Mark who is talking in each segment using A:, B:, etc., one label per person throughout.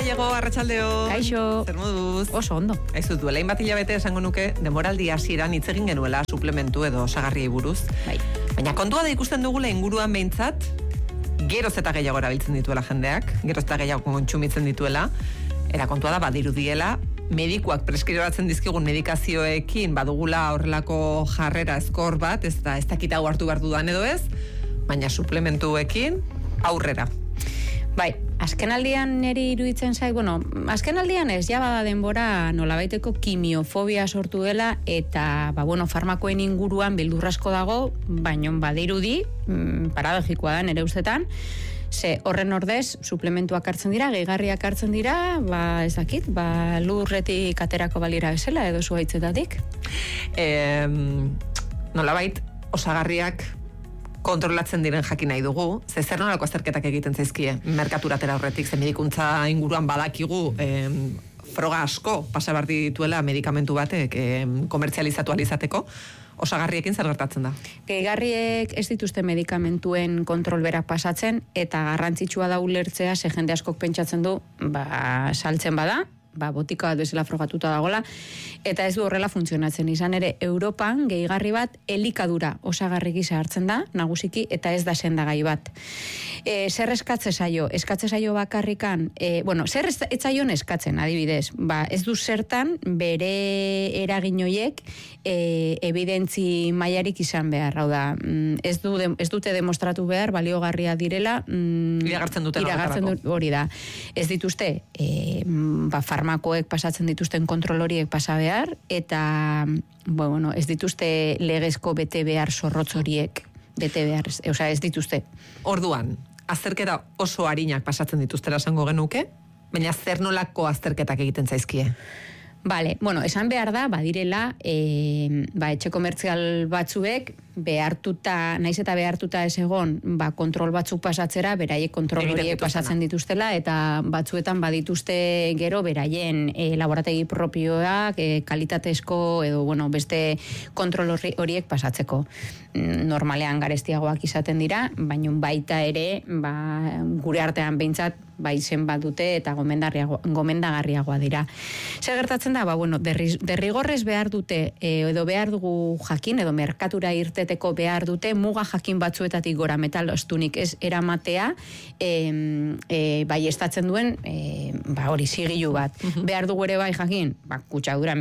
A: Gallego, arratsaldeo.
B: Kaixo.
A: Zer moduz?
B: Oso ondo.
A: Aizu, duela inbat hilabete esango nuke, demoraldi hasieran hitz egin genuela suplementu edo osagarriei buruz.
B: Bai.
A: Baina kontua da ikusten dugula inguruan behintzat, geroz eta gehiago erabiltzen dituela jendeak, geroz eta gehiago kontsumitzen dituela, era kontua da badirudiela, medikuak preskribatzen dizkigun medikazioekin badugula horrelako jarrera ezkor bat, ez dakit hau hartu behar dudan edo ez, baina suplementuekin aurrera.
B: Bai, azkenaldian niri iruditzen zait, azkenaldian ez, ja bada denbora nolabaiteko kimiofobia sortu dela, eta, farmakoen inguruan beldurrasko dago, baina badirudi, paradogikoa da nere ustetan, ze horren ordez, suplementuak hartzen dira, gehigarriak hartzen dira, ez dakit, lurretik aterako balira bezala, edo zuhaitzetatik?
A: Nolabait, osagarriak kontrolatzen diren jakin nahi dugu, zer nolako azterketak egiten zaizkie merkaturatera horretik, ze medikuntza inguruan badakigu froga asko pasa behar dituela medikamentu batek komertzializatu alizateko, osagarriekin zer gertatzen da?
B: Gehigarriek ez dituzte medikamentuen kontrol berak pasatzen, eta garrantzitsua da ulertzea, ze jende askok pentsatzen du, saltzen bada, botika bat bezala frogatuta dagola, eta ez du horrela funtzionatzen. Izan ere, Europan gehigarri bat elikadura osagarri gisa hartzen da, nagusiki, eta ez da sendagai bat. Zer eskatze zaio? Eskatze zaio bakarrikan, zer etzaion eskatzen, adibidez, ez du zertan bere eragin horiek evidentzi mailarik izan behar, hau da, ez dute demostratu behar, baliogarria direla,
A: iragartzen
B: hori da. Ez dituzte, farmakoek pasatzen dituzten kontrol horiek pasa behar, eta ez dituzte legezko bete behar zorrotz horiek bete behar, ez dituzte.
A: Orduan, azterketa oso arinak pasatzen dituztera esango genuke, baina zer nolako azterketak egiten zaizkie?
B: Bale, esan behar da, badirela, etxe komertzial batzuek, naiz eta behartuta ez egon, kontrol batzuk pasatzera, beraiek kontrol horiek pasatzen dituztela, eta batzuetan badituzte gero beraien laborategi propioak, kalitatezko edo, beste kontrol horiek pasatzeko. Normalean garestiagoak izaten dira, baina baita ere, gure artean behintzat, zen bat dute eta gomendagarriagoa dira. Zer gertatzen da, derrigorrez behar dute, edo behar dugu jakin, edo merkatura irteteko behar dute, muga jakin batzuetatik gora metal ostunik ez eramatea, estatzen duen, hori zigilu bat. Behar dugu ere bai jakin, kutsadura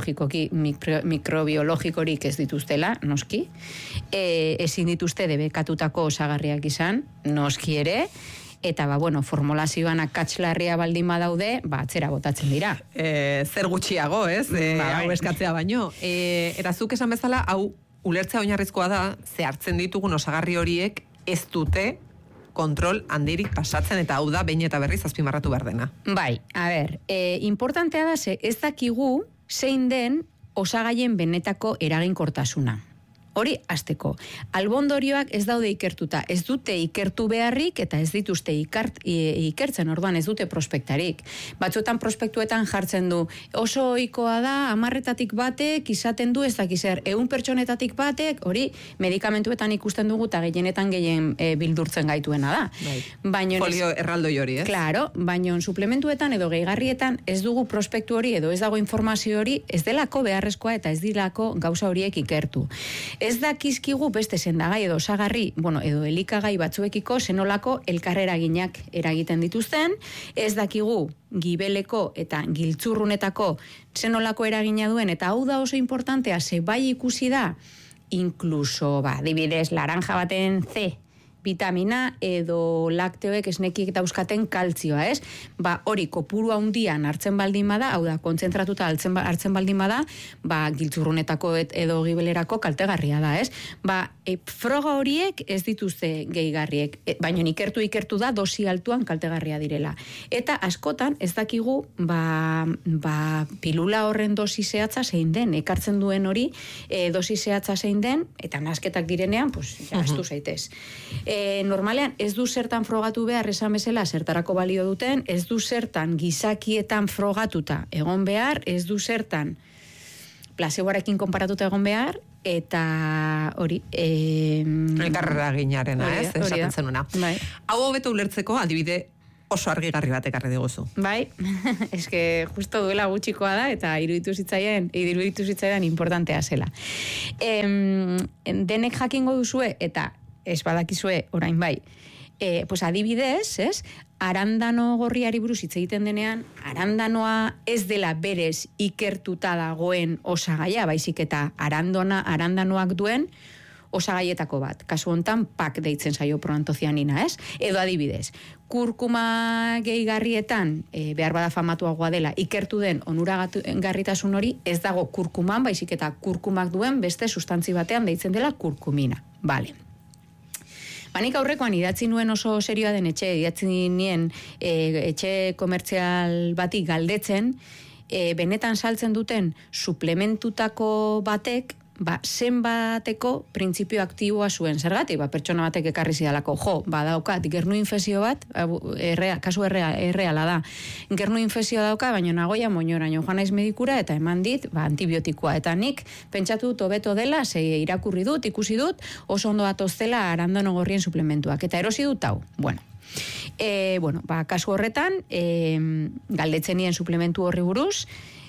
B: mikrobiologikorik ez dituztela, noski, ezin dituzte debekatutako osagarriak izan, noski ere, eta formulazioan akatslarria baldin badaude, atzera botatzen dira.
A: Zer gutxiago, ez? Hau eskatzea baino. Eta zuk esan bezala, hau ulertzea oinarrizkoa da, ze hartzen ditugun osagarri horiek ez dute kontrol handirik pasatzen, eta hau da behin eta berriz azpimarratu behar dena.
B: Bai, importantea da, ez dakigu zein den osagaien benetako eraginkortasuna. Hori hasteko. Albondorioak ez daude ikertuta, ez dute ikertu beharrik eta ez dituzte ikertzen, orduan ez dute prospektarik. Batzuetan prospektuetan jartzen du, oso ohikoa da, 10-etatik batek izaten du, ez dakizer, 100 pertsonetatik batek, hori medikamentuetan ikusten dugu eta gehienetan gehien bildurtzen gaituena da.
A: Folio erraldoi hori, ez?
B: Claro, baina suplementuetan edo gehigarrietan ez dugu prospektu hori edo ez dago informazio hori, ez delako beharrezkoa eta ez dilako gauza horiek ikertu. Ez dakizkigu beste sendagai edo osagarri, edo elikagai batzuekiko zenolako elkarreraginak eragiten dituzten, ez dakigu gibeleko eta giltzurrunetako zenolako eragina duen, eta hau da oso importantea, ze bai ikusi da, inkluso, adibidez, laranja baten C, vitamina edo lakteoek esnekik dauzkaten kaltzioa, ez? Hori kopuru handian hartzen baldin bada, hau da, kontzentratuta hartzen baldin bada, giltzurrunetako edo gibelerako kaltegarria da, ez? Froga horiek ez dituzte gehigarriek, baina ikertu da dosi altuan kaltegarria direla. Eta askotan ez dakigu pilula horren dosi zehatza zein den, ekartzen duen hori dosi zehatza zein den, eta nasketak direnean, jaztu zaitez. Normalean ez du zertan frogatu behar esan bezala zertarako balio duten, ez du zertan gizakietan frogatuta egon behar, ez du zertan placeboarekin konparatuta egon behar, eta hori...
A: Elkarreraginarena, ez? Esaten zenuna. Hau hobeto ulertzeko, adibide oso argigarri bat ekarri diguzu.
B: Bai, eske justo duela gutxikoa da, eta iruditu zitzaidan importantea zela. Denek jakingo duzue, eta ez badakizue orain bai, pues adibidez, ez? Arandano gorriari buruz hitz egiten denean, arandanoa ez dela berez ikertuta dagoen osagaia, baizik eta arandanoak duen osagaietako bat. Kasu hontan PAK deitzen zaio proantocianina, ez? Edo adibidez, kurkuma gehigarrietan, behar bada famatuagoa dela, ikertu den onuragarritasun hori ez dago kurkuman, baizik eta kurkumak duen beste sustantzi batean deitzen dela kurkumina. Vale. Nik aurrekoan idatzi nuen oso serioa den idatzi nien etxe komertzial bati galdetzen, benetan saltzen duten suplementutako batek, zenbateko printzipio aktiboa zuen. Zergatik, pertsona batek ekarri zidalako, badaukat, gernu infezio bat, kasu erreala da, gernu infezio dauka, baina nagoia moñoraino joan naiz medikura, eta eman dit, antibiotikoa. Eta nik, pentsatu dut hobeto dela, irakurri dut, ikusi dut, oso ondo atoztela arandano gorrien suplementuak. Eta erosi dut hau. Kasu horretan, galdetzen nien suplementu horri buruz,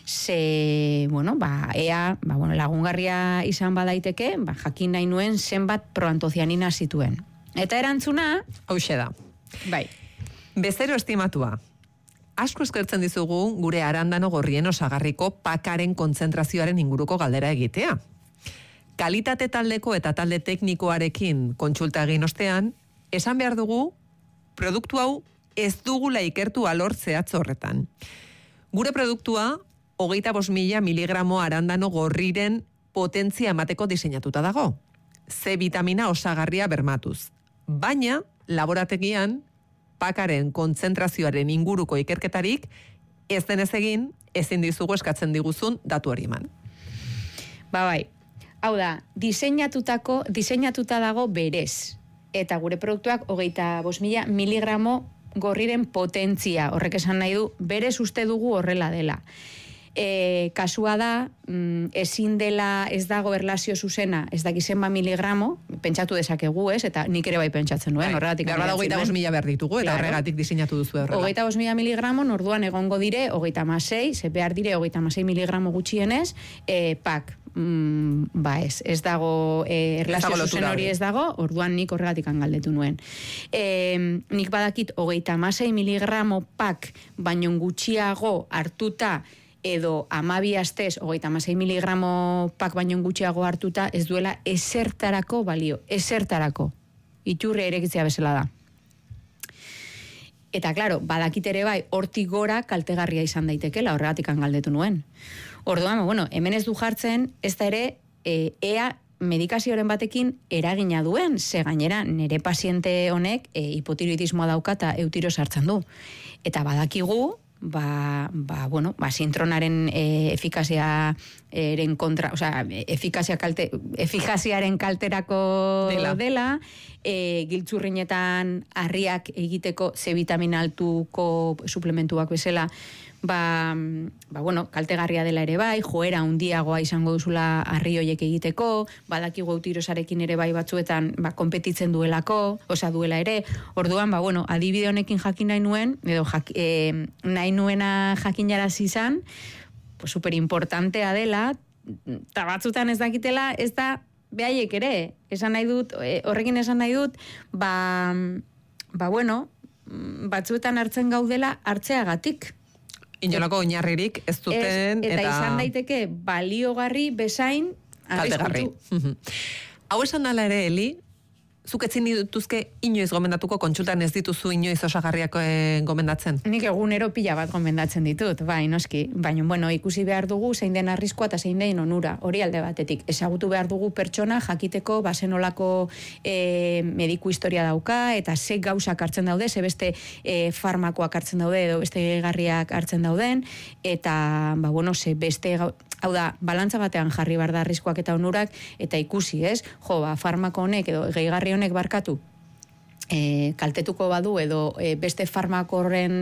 B: lagungarria izan badaiteke, jakin nahi nuen zenbat proantocianina zituen. Eta erantzuna,
A: hauxe da.
B: Bai.
A: Bezero estimatua. Asko eskertzen dizugu gure arandano gorrien osagarriko pakaren kontzentrazioaren inguruko galdera egitea. Kalitate taldeko eta talde teknikoarekin kontsulta egin ostean, esan behar dugu, produktu hau ez dugula ikertu alor zehatz horretan. Gure produktua 25.000 miligramo arandano gorriren potentzia emateko diseinatuta dago. C vitamina osagarria bermatuz. Baina, laborategian, pakaren kontzentrazioaren inguruko ikerketarik, ez denez egin, ezin dizugu eskatzen diguzun datu hori eman.
B: Bai. Hau da, diseinatuta dago berez. Eta gure produktuak 25.000 miligramo gorriren potentzia. Horrek esan nahi du, berez uste dugu horrela dela. Kasua da, ezin dela, ez dago erlazio zuzena, ez daki zenba miligramo, pentsatu dezakegu, ez? Eta nik ere bai pentsatzen nuen, horregatik.
A: Behar bada 25.000 behar ditugu, eta horregatik diseinatu duzu horrela.
B: 25.000 miligramo, orduan egongo dire, 36, behar dire 26 miligramo gutxienez, PAK. Ez dago erlazio zuzen hori ez dago, orduan nik horregatik galdetu nuen. Nik badakit 26 miligramo PAK baino gutxiago hartuta edo 12 astez 26 miligramo PAK baino gutxiago hartuta ez duela ezertarako balio, ezertarako. Iturria irekitzea bezala da. Eta, klaro, badakit ere bai, hortik gora kaltegarria izan daitekela, horregatik galdetu nuen. Orduan, hemen ez du jartzen, ez da ere, ea medikazioaren batekin eragina duen, ze gainera nire paziente honek hipotiroidismoa dauka eta eutiro sartzen du. Eta badakigu, sintronaren efikaziaren kontra, efikaziaren kalterako dela, giltzurrinetan harriak egiteko C vitamina altuko suplementuak bezala, kaltegarria dela ere bai, joera handiagoa izango duzula harri horiek egiteko, badakigu eutirosarekin ere bai batzuetan konpetitzen duelako, duela ere, orduan, adibide honekin jakin nahi nuen, edo nahi nuena jakinarazi izan, superimportantea dela, eta batzutan ez dakitela, ez da behaiek ere, horrekin esan nahi dut, batzuetan hartzen gaudela hartzeagatik.
A: Inolako oinarririk ez duten
B: eta izan daiteke baliogarri bezain
A: kaltegarri. Hau esan dala ere, Eli, zuk etzin dituzke inoiz gomendatuko, kontsultan ez dituzu inoiz osagarriak gomendatzen?
B: Nik egunero pila bat gomendatzen ditut, noski. Baina, ikusi behar dugu zein den arriskoa eta zein den onura, hori alde batetik. Ezagutu behar dugu pertsona jakiteko basenolako mediku historia dauka, eta ze gauzak hartzen daude, ze beste farmakoak hartzen daude, edo beste gehigarriak hartzen dauden, eta, ze beste hau da, balantza batean jarri behar da arriskoak eta onurak, eta ikusi, ez? Farmako honek edo gehigarri honek barkatu, kaltetuko badu edo beste farmakorren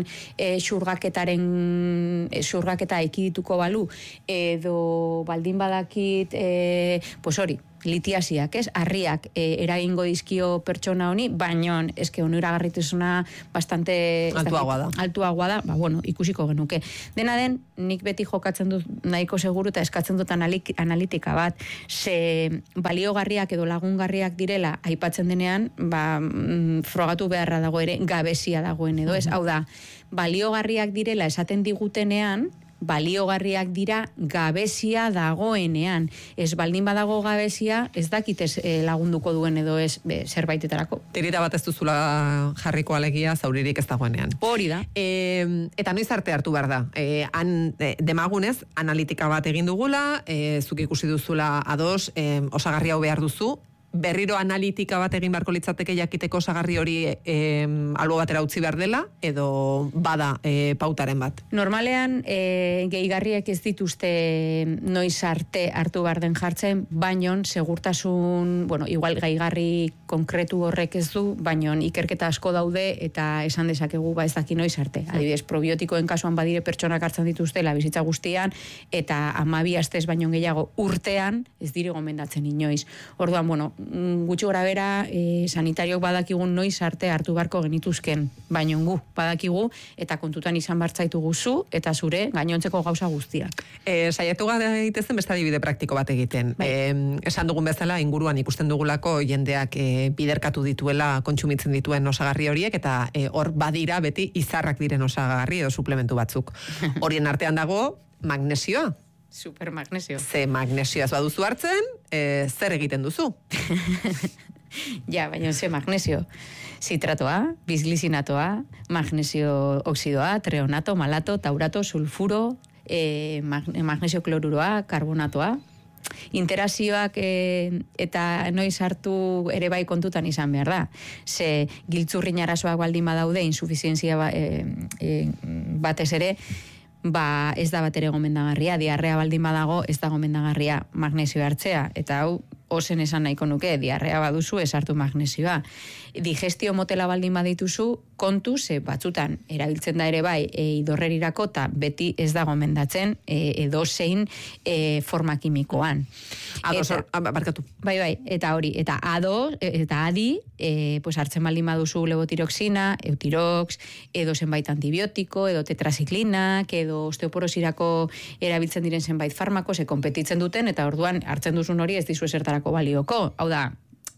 B: xurgaketa ekidituko balu, edo baldin badakit, hori, litiasiak, ez? Harriak eragingo dizkio pertsona honi, baino eske onuragarritasuna bastante altuagoa da, bueno, ikusiko genuke. Dena den, nik beti jokatzen dut nahiko seguru eta eskatzen dut analitika bat, ze baliogarriak edo lagungarriak direla aipatzen denean, frogatu beharra dago ere gabezia dagoen edo, ez? Hau da, baliogarriak direla esaten digutenean, baliogarriak dira gabezia dagoenean. Ez baldin badago gabezia, ez dakitez lagunduko duen edo ez zerbaitetarako.
A: Tirita bat ez duzula jarriko alegia zauririk ez dagoenean.
B: Hori da.
A: Eta noiz arte hartu behar da. Demagunez, analitika bat egin dugula, zuk ikusi duzula ados, osagarri hau behar duzu, berriro analitika bat egin beharko litzateke jakiteko osagarri hori albo batera utzi behar dela, edo bada pautaren bat?
B: Normalean, gehigarriek ez dituzte noiz arte hartu behar den jartzen, baino segurtasun, igual gehigarri konkretu horrek ez du, baino ikerketa asko daude eta esan dezakegu ez daki noiz arte. Adibidez, probiotikoen kasuan badire pertsonak hartzen dituztela bizitza guztian, eta 12 astez baino gehiago urtean ez dire gomendatzen inoiz. Orduan, gutxi gora bera, sanitariok badakigun noiz arte hartu beharko genituzken, baino gu badakigu, eta kontutan izan bartzaitu guzu, eta zure gainontzeko gauza guztiak.
A: Saiatu gaitezen beste adibide praktiko bat egiten. Esan dugun bezala, inguruan ikusten dugulako jendeak biderkatu dituela kontsumitzen dituen osagarri horiek, eta hor badira beti izarrak diren osagarri edo suplementu batzuk. Horien artean dago magnesioa.
B: Supermagnesio.
A: Ze magnesioaz baduzu hartzen, zer egiten duzu?
B: Ja, baina ze magnesio. Zitratoa, bisglizinatoa, magnesio oxidoa, treonato, malato, taurato, sulfuro, magnesio kloruroa, karbonatoa. Interazioak eta noiz hartu ere bai kontutan izan behar da. Ze giltzurrin arazoak baldin badaude, insufizientzia batez ere, ez da bat ere gomendagarria, diarrea baldin badago ez da gomendagarria magnesio hartzea, eta hau ozen esan nahiko nuke, diarrea baduzu ez hartu magnesioa. Digestio motela baldin badituzu, kontu, ze batzutan erabiltzen da ere bai idorrerirako, eta beti ez da gomendatzen edo zein forma kimikoan.
A: Barkatu.
B: Bai, eta hori, eta adi, hartzen baldin baduzu levotiroxina, eutirox, edo zenbait antibiotiko, edo tetraziklinak, edo osteoporosirako erabiltzen diren zenbait farmako, ze konpetitzen duten, eta orduan hartzen duzun hori ez dizu esertarako balioko. Hau da,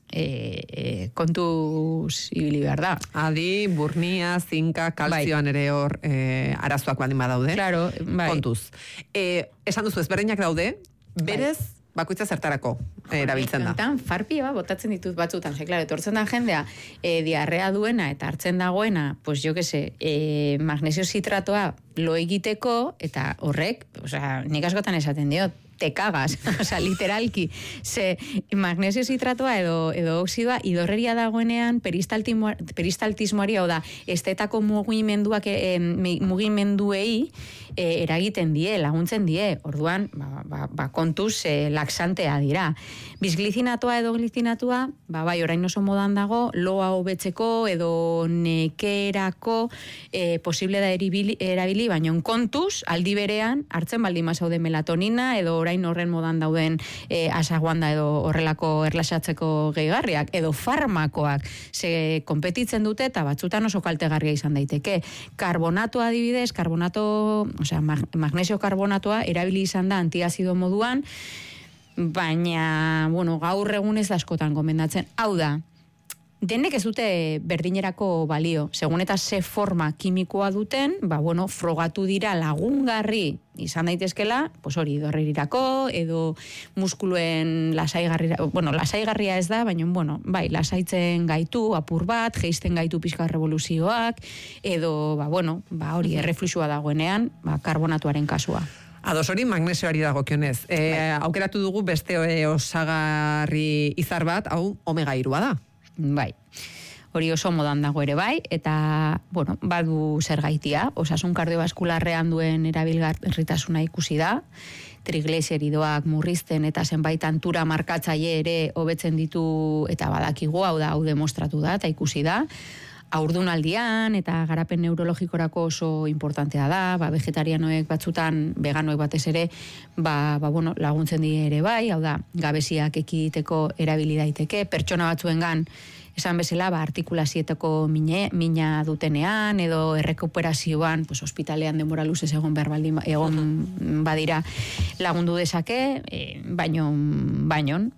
B: kontuz ibili behar da.
A: Adi, burnia, zinka, kalzioan ere hor arazoak baldin badaude.
B: Claro, bai.
A: Kontuz. Esan duzu ezberdinak daude, berez bakoitza zertarako erabiltzen da.
B: Farpia botatzen ditut batzutan, klaro, etortzen da jendea diarrea duena eta hartzen dagoena, pues jo que se, magnesio zitratoa lo egiteko, eta horrek, nik askotan esaten diot, te cagas, literalki. Ze magnesio zitratoa edo oxidoa idorreria dagoenean peristaltismoari, hau da, estetako mugimenduei eragiten die, laguntzen die. Orduan, kontuz laxantea dira. Bisglizinatoa edo glizinatua, bai, orain oso modan dago, loa hobetzeko edo nekerako posible da erabili, baina kontuz, aldi berean, hartzen baldin mazaude melatonina edo orain horren modan dauden asaguanda edo horrelako erlaxatzeko gehigarriak, edo farmakoak ze konpetitzen dute eta batzutan oso kaltegarria izan daiteke. Karbonatoa adibidez, magnesio karbonatoa erabili izan da antiazido moduan, baina, gaur egun ez da askotan gomendatzen. Hau da, denek ez dute berdinerako balio, segun eta ze forma kimikoa duten, frogatu dira lagungarri izan daitezkela, hori idorrerirako, edo muskuluen lasaigarria ez da, baina, lasaitzen gaitu apur bat, jeisten gaitu pixka revoluzioak, edo, hori errefluxua dagoenean, karbonatuaren kasua.
A: Ados hori magnesioari dagokionez. Aukeratu dugu beste osagarri izar bat, hau omega 3 da.
B: Bai. Hori oso modan dago ere bai, eta, badu zergaitia, osasun kardiobaskularrean duen erabilgarritasuna ikusi da, trigliseridoak murrizten eta zenbait antura markatzaile ere hobetzen ditu eta badakigu, hau demostratu da eta ikusi da. haurdunaldian eta garapen neurologikorako oso importantea da, vegetarianoek batzutan, veganoek batez ere, bueno, laguntzen die ere bai, hau da, gabeziak ekiditeko erabili daiteke, pertsona batzuengan esan bezala, artikulazioetako mina dutenean, edo errekuperazioan, pues, hospitalean denbora luzez egon badira lagundu dezake, bainon.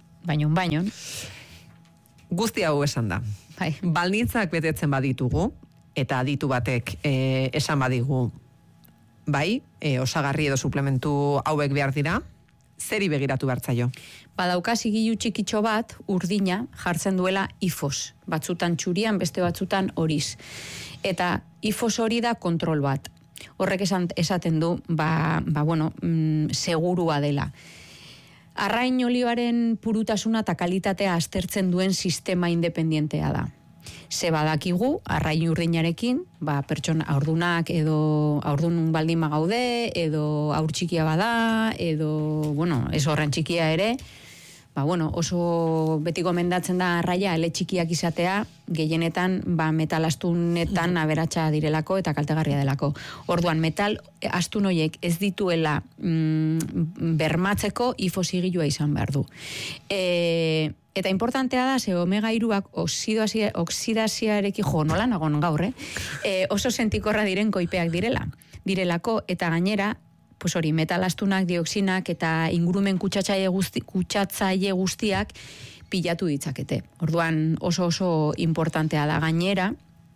A: Guzti hau esan da.
B: Bai.
A: Baldintzak betetzen baditugu, eta aditu batek esan badigu, bai, osagarri edo suplementu hauek behar dira, zeri begiratu bertzaio?
B: Badauka zigilu txikitxo bat, urdina, jartzen duela ifos. Batzutan txurian, beste batzutan horiz. Eta ifos hori da kontrol bat. Horrek esaten du, bueno, segurua dela. Arrain olioaren purutasuna eta kalitatea aztertzen duen sistema independientea da. Ze badakigu, arrain urdinarekin, pertsona aurdunak edo aurdun baldin gaude, edo aur txikia bada, edo, bueno, ez horren txikia ere, oso beti gomendatzen da arraia ele txikiak izatea, gehienetan metal astunetan aberatsa direlako eta kaltegarria delako. Orduan, metal astun horiek ez dituela bermatzeko ifozigilua izan behar du. Eta importantea da, ze omega-3ak oksidazioarekin nola nagon gaur, oso sentikorra diren koipeak direlako, eta gainera, pues hori, metal astunak, dioxinak eta ingurumen kutsatzaile guztiak pilatu ditzakete. Orduan oso importantea da gainera,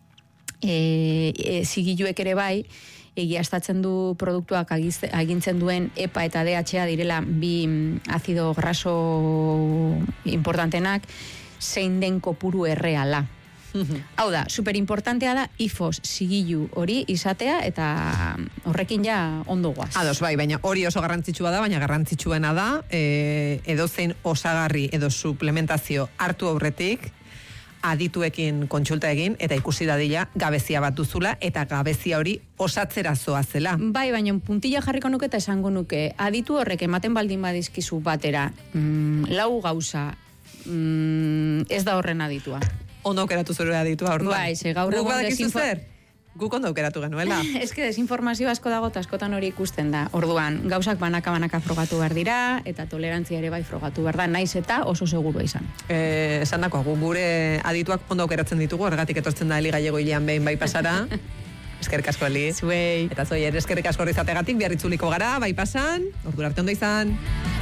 B: zigiluek ere bai, egiaztatzen du produktuak agintzen duen EPA eta DHA direla bi azido graso importantenak, zein den kopuru erreala. Hau da, superimportantea da ifos zigilu hori izatea eta horrekin ja ondo guaz.
A: Ados, bai, baina hori oso garrantzitsua da, baina garrantzitsuena da edozein osagarri edo suplementazio hartu aurretik adituekin kontsulta egin eta ikusi dadila gabezia bat duzula eta gabezia hori osatzera zoazela.
B: Bai, baina puntilla jarriko nuke eta esango nuke aditu horrek ematen baldin badizkizu batera 4 gauza ez da horren aditua.
A: Ondo aukeratu zure aditua orduan.
B: Bai, ze gaur egun
A: Guk ondo aukeratu genuela.
B: Ez que desinformazio asko dago eta askotan hori ikusten da. Orduan, gauzak banaka frogatu behar dira eta tolerantzia ere bai frogatu behar da, naiz eta oso segurua izan.
A: Esan dako, gure adituak ondo aukeratzen ditugu, ergatik etortzen da Eli Gallego hilean behin bai pasara. Eskerrik asko, Eli.
B: Zuei.
A: Eta zoier, eskerrik asko horrizategatik, biarritzuliko gara, bai pasan, ordura arte ondo izan.